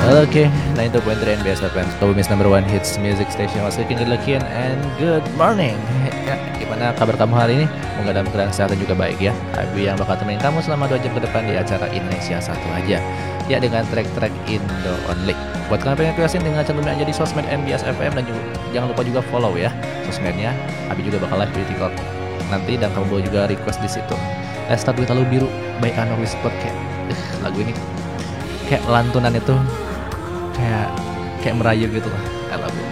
Oke, 92.3 NBS FM, Sukabumi number one hits music station. Mas Rikin Gelakian and good morning. Ya, gimana kabar kamu hari ini? Semoga dalam keadaan sehat dan juga baik ya. Abi yang bakal temenin kamu selama 2 jam ke depan di acara Indonesia Satu Aja. Ya, dengan track-track Indo Only. Buat kalian pengen requestin, tinggal cantumin aja di sosmed NBS FM dan juga, jangan lupa juga follow ya sosmednya. Abi juga bakal live di TikTok nanti dan kamu boleh juga request di situ. Let's Start With Lalu Biru by Anor Whisper. Kayak lagu ini kayak lantunan itu kayak merayu gitu lah. I love it.